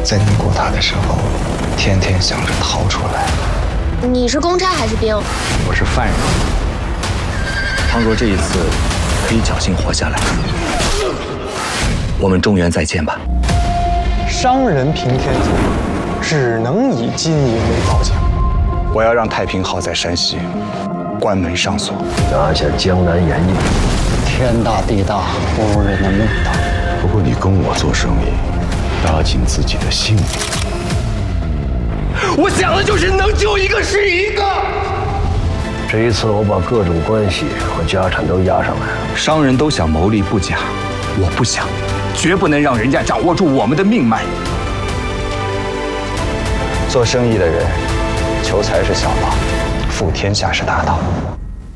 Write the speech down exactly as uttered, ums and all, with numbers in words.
在尼古塔的时候，天天想着逃出来。 你是公差还是兵？ 我是犯人。倘若这一次可以侥幸活下来，我们中原再见吧。 商人平天下，只能以金银为宝强。 我要让太平号在山西关门上锁， 拿下江南盐业。 天大地大，不如人的命大。 不过你跟我做生意，搭紧自己的性命。 我想的就是能救一个是一个。 这一次我把各种关系和家产都押上来了。 商人都想谋利不假，我不想，绝不能让人家掌握住我们的命脉。 做生意的人，求财是小道，富天下是大道。